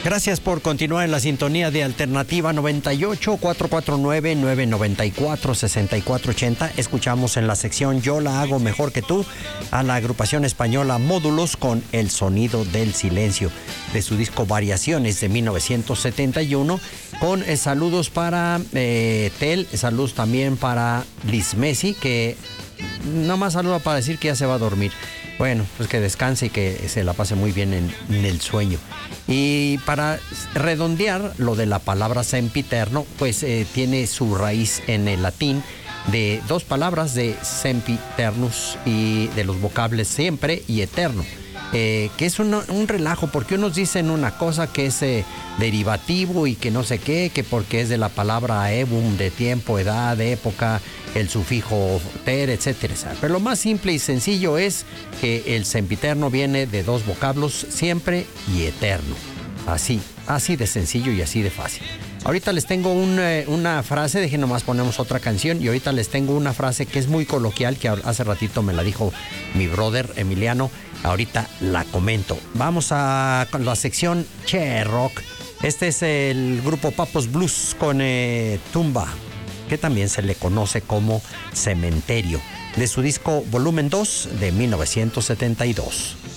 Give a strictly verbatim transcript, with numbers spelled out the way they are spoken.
Gracias por continuar en la sintonía de Alternativa noventa y ocho, cuatro cuatro nueve, nueve nueve cuatro, seis cuatro ocho cero. Escuchamos en la sección Yo la hago mejor que tú a la agrupación española Módulos con El sonido del silencio, de su disco Variaciones de mil novecientos setenta y uno, con eh, saludos para eh, Tel, saludos también para Liz Messi, que nada más saluda para decir que ya se va a dormir. Bueno, pues que descanse y que se la pase muy bien en, en el sueño. Y para redondear lo de la palabra sempiterno, pues eh, tiene su raíz en el latín de dos palabras, de sempiternus, y de los vocables siempre y eterno. Eh, que es un, un relajo, porque unos dicen una cosa que es eh, derivativo y que no sé qué, que porque es de la palabra evum, de tiempo, edad, época, el sufijo ter, etcétera. Pero lo más simple y sencillo es que el sempiterno viene de dos vocablos, siempre y eterno. Así, así de sencillo y así de fácil. Ahorita les tengo un, eh, una frase, dejen nomás ponemos otra canción, y ahorita les tengo una frase que es muy coloquial, que hace ratito me la dijo mi brother Emiliano. Ahorita la comento. Vamos a la sección Che Rock. Este es el grupo Papos Blues con eh, Tumba, que también se le conoce como Cementerio, de su disco Volumen dos de mil novecientos setenta y dos.